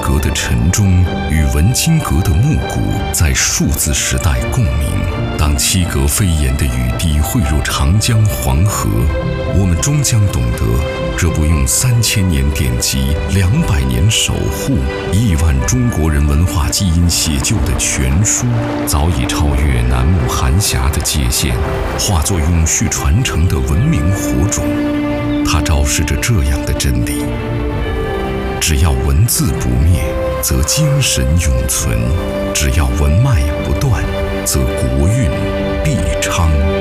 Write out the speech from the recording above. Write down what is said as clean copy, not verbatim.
阁的晨钟与文津阁的暮鼓在数字时代共鸣。当七阁飞檐的雨滴汇入长江黄河，我们终将懂得，这部用3000年典籍、200年守护、亿万中国人文化基因写就的全书，早已超越南亩韩峡的界限，化作永续传承的文明火种。它昭示着这样的真理：只要文字不灭，则精神永存；只要文脉不断，则国运必昌。